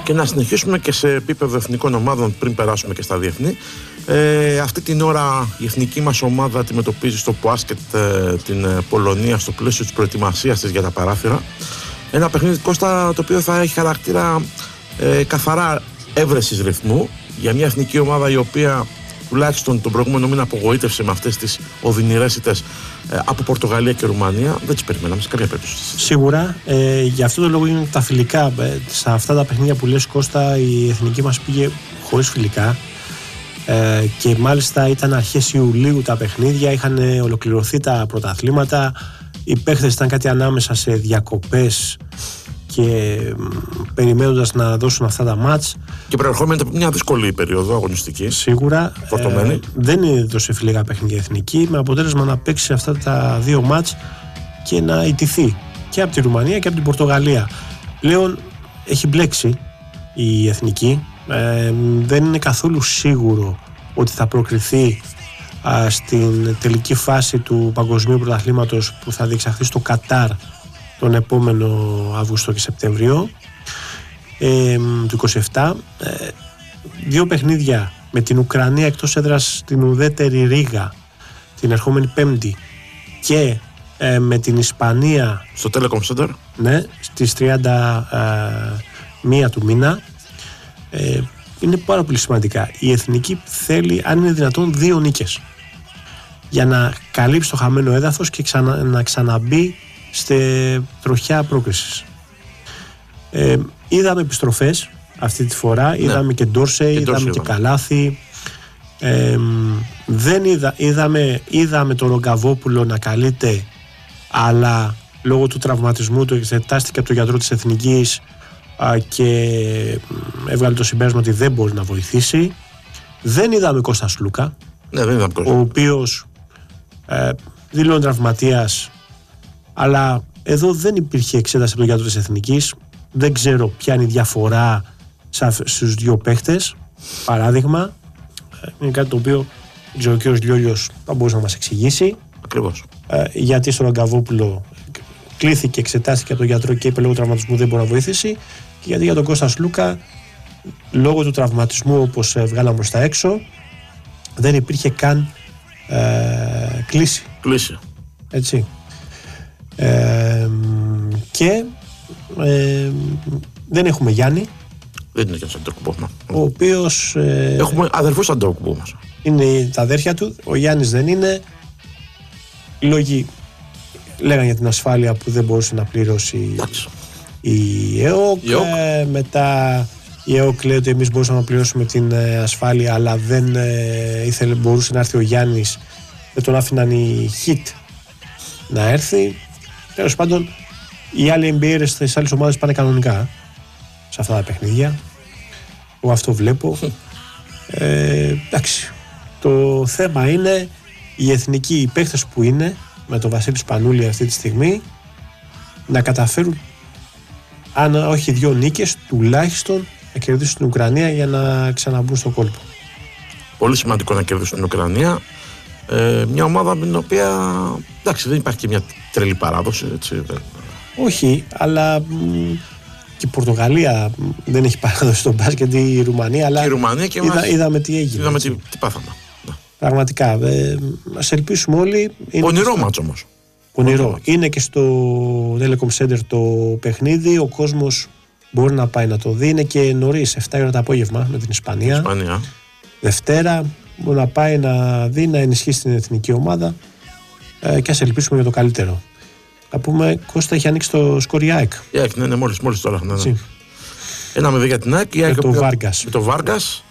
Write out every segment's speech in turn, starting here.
Και να συνεχίσουμε και σε επίπεδο εθνικών ομάδων πριν περάσουμε και στα διεθνή. Αυτή την ώρα η εθνική μας ομάδα αντιμετωπίζει στο μπάσκετ την Πολωνία στο πλαίσιο της προετοιμασίας της για τα παράθυρα. Ένα παιχνίδι, Κώστα, το οποίο θα έχει χαρακτήρα καθαρά έβρεσης ρυθμού για μια εθνική ομάδα η οποία τουλάχιστον τον προηγούμενο μήνα απογοήτευσε με αυτές τις οδυνηρές ήττες από Πορτογαλία και Ρουμανία. Δεν τις περιμέναμε σε καμία περίπτωση. Σίγουρα. Γι' αυτό το λόγο είναι τα φιλικά. Σε αυτά τα παιχνίδια που λες, Κώστα, η εθνική μας πήγε χωρίς φιλικά. Και μάλιστα ήταν αρχές Ιουλίου τα παιχνίδια, είχαν ολοκληρωθεί τα πρωταθλήματα. Οι παίχτες ήταν κάτι ανάμεσα σε διακοπές και περιμένοντας να δώσουν αυτά τα μάτς. Και προερχόμενοι από μια δύσκολη περίοδο αγωνιστική. Σίγουρα. Δεν έδωσε φιλικά παιχνίδια εθνική, με αποτέλεσμα να παίξει αυτά τα δύο μάτς και να ιτηθεί και από τη Ρουμανία και από την Πορτογαλία. Πλέον έχει μπλέξει η εθνική. Δεν είναι καθόλου σίγουρο ότι θα προκριθεί στην τελική φάση του Παγκοσμίου Πρωταθλήματος που θα διεξαχθεί στο Κατάρ τον επόμενο Αύγουστο και Σεπτέμβριο του 27. Δύο παιχνίδια με την Ουκρανία εκτός έδρας στην ουδέτερη Ρήγα την ερχόμενη Πέμπτη και με την Ισπανία στο Telecom Center, ναι, στις 31 του μήνα. Είναι πάρα πολύ σημαντικά. Η εθνική θέλει, αν είναι δυνατόν, 2 νίκες για να καλύψει το χαμένο έδαφος και να ξαναμπεί στη τροχιά πρόκρισης. Είδαμε επιστροφές αυτή τη φορά, ναι. Είδαμε και Ντόρσεϊ, είδαμε και Καλάθι. Είδαμε τον Ρογκαβόπουλο να καλείται, αλλά λόγω του τραυματισμού του εξετάστηκε από τον γιατρό της εθνικής και έβγαλε το συμπέρασμα ότι δεν μπορεί να βοηθήσει. Δεν είδαμε Κώστα Σλούκα, ναι, δεν είδαμε ο οποίος δηλώνει τραυματίας, αλλά εδώ δεν υπήρχε εξέταση από τον γιατρό της εθνικής. Δεν ξέρω ποια είναι η διαφορά στους δύο παίχτες. Παράδειγμα, είναι κάτι το οποίο ο κ. Λιόλιος θα μπορούσε να μας εξηγήσει. Ακριβώς. Γιατί στον Ρογκαβόπουλο κλήθηκε, εξετάστηκε από τον γιατρό και είπε λόγω τραυματισμού δεν μπορεί να βοηθήσει, και γιατί για τον Κώστα Σλούκα λόγω του τραυματισμού, όπως βγάλαμε προς τα έξω, δεν υπήρχε καν κλήση. Έτσι. Και δεν έχουμε Γιάννη. Δεν είναι και ένας Αντρόκουμπο. Ο οποίος έχουμε αδερφούς Αντρόκουμπο μας. Είναι τα αδέρφια του. Ο Γιάννης δεν είναι. Οι λόγοι λέγανε για την ασφάλεια που δεν μπορούσε να πληρώσει η ΕΟΚ. Μετά η ΕΟΚ λέει ότι εμείς μπορούσαμε να πληρώσουμε την ασφάλεια, αλλά δεν μπορούσε να έρθει ο Γιάννης. Δεν τον άφηναν οι HIT να έρθει. Τέλος πάντων, οι άλλοι εμπειρίες στις άλλες ομάδες πάνε κανονικά σε αυτά τα παιχνίδια. Εγώ αυτό βλέπω. Εντάξει. Το θέμα είναι οι εθνικοί, οι παίχτες που είναι με τον Βασίλη Σπανούλη αυτή τη στιγμή να καταφέρουν, αν όχι 2 νίκες, τουλάχιστον να κερδίσουν την Ουκρανία για να ξαναμπούν στο κόλπο. Πολύ σημαντικό να κερδίσουν την Ουκρανία. Μια ομάδα με την οποία, εντάξει, δεν υπάρχει και μια τρελή παράδοση, έτσι. Όχι, αλλά και η Πορτογαλία δεν έχει παράδοση στο μπάσκετ, η Ρουμανία, αλλά και η Ρουμανία και είδαμε τι έγινε. Είδαμε τι πάθαμε. Πραγματικά, ας ελπίσουμε όλοι. Πονηρό μάτσο όμως. Πονηρό. Είναι και στο Telecom Center το παιχνίδι, ο κόσμος μπορεί να πάει να το δει. Είναι και νωρίς, 7 ώρα το απόγευμα με την Ισπανία. Δευτέρα μπορεί να πάει να δει, να ενισχύσει την εθνική ομάδα και ας ελπίσουμε για το καλύτερο. Να πούμε, Κώστα, έχει ανοίξει το σκορ η ΑΕΚ. Η ΑΕΚ, ναι, μόλις τώρα. Ναι. 1-0 για την ΑΕΚ. Με το Βάργκας.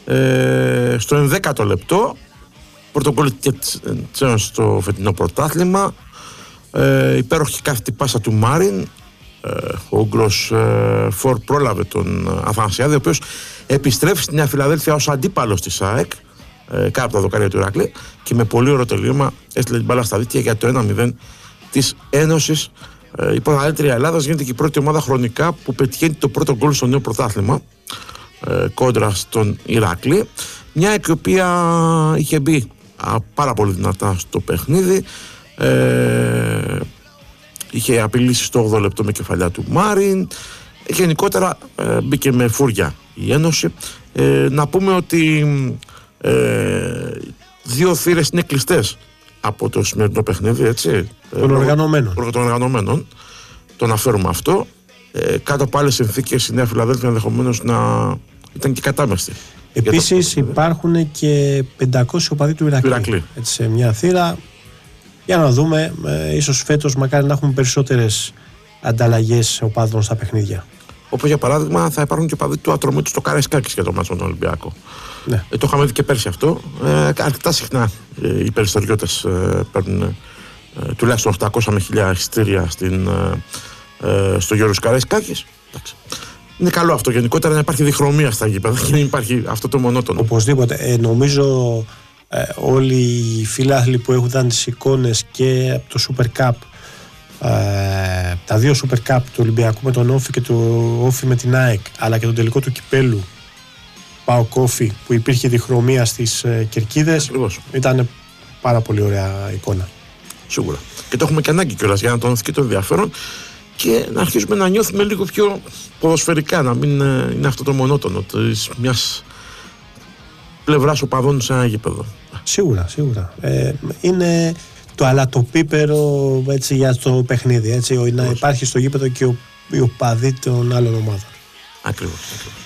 Στο 11ο λεπτό πρωτοκόλλησε στο φετινό πρωτάθλημα. Υπέροχη κάθετη πάσα του Μάριν. Ο Ούγγρος Φορ πρόλαβε τον Αθανασιάδη, ο οποίος επιστρέφει στη Νέα Φιλαδέλφια ως αντίπαλος της ΑΕΚ κάτω από τα δοκάρια του Ηράκλη και με πολύ ωραίο τελείωμα έστειλε την μπάλα στα δίκτυα για το 1-0 της Ένωσης. Η πρωταθλήτρια Ελλάδας γίνεται και η πρώτη ομάδα χρονικά που πετυχαίνει το πρώτο γκολ στο νέο πρωτάθλημα κόντρα στον Ηράκλη. Μια η οποία είχε μπει πάρα πολύ δυνατά στο παιχνίδι, είχε απειλήσει στο 8ο λεπτό με κεφαλιά του Μάριν, Γενικότερα μπήκε με φούρια η Ένωση. Να πούμε ότι 2 θύρες είναι κλειστές από το σημερινό παιχνίδι, έτσι. Των οργανωμένων. Το αναφέρουμε αυτό. Κάτω από άλλες συνθήκες η Νέα Φιλαδέλφια ενδεχομένως να ήταν και κατάμεστη. Επίσης υπάρχουν και 500 οπαδοί του Ηρακλή. Έτσι, σε μια θύρα. Για να δούμε, ίσως φέτος μακάρι να έχουμε περισσότερες ανταλλαγές οπαδών στα παιχνίδια. Όπως για παράδειγμα θα υπάρχουν και οπαδοί του Ατρωμίτου στο Καραϊσκάκης για το μάτσο με τον Ολυμπιακό. Ναι. Το είχαμε δει και πέρσι αυτό. Αρκετά συχνά οι περισταριώτες παίρνουν τουλάχιστον 800 με 1000 εισιτήρια στο Γιώργος Καραϊσκάκης. Είναι καλό αυτό γενικότερα, να υπάρχει διχρωμία στα γήπεδα και να υπάρχει αυτό το μονότονο. Οπωσδήποτε. Νομίζω όλοι οι φιλάθλοι που έχουν δει τις εικόνες και από το Super Cup, τα 2 Super Cup του Ολυμπιακού με τον Όφη και το Όφη με την ΑΕΚ, αλλά και τον τελικό του κυπέλου ΠΑΟΚ Όφη, που υπήρχε διχρωμία στις κερκίδες, ήταν πάρα πολύ ωραία εικόνα. Σίγουρα. Και το έχουμε και ανάγκη κιόλας για να τονωθεί και το ενδιαφέρον και να αρχίσουμε να νιώθουμε λίγο πιο ποδοσφαιρικά, να μην είναι αυτό το μονότονο της μιας πλευράς οπαδών σε ένα γήπεδο. Σίγουρα. Είναι το αλατοπίπερο, έτσι, για το παιχνίδι, έτσι, να υπάρχει στο γήπεδο και οι οπαδοί των άλλων ομάδων. Ακριβώς.